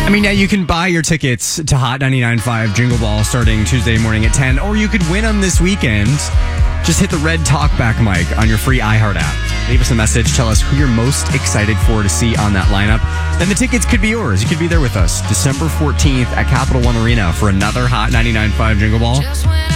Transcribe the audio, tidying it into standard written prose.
I mean, yeah, you can buy your tickets to Hot 99.5 Jingle Ball starting Tuesday morning at 10, or you could win them this weekend. Just hit the red talkback mic on your free iHeart app. Leave us a message. Tell us who you're most excited for to see on that lineup. Then the tickets could be yours. You could be there with us December 14th at Capital One Arena for another Hot 99.5 Jingle Ball.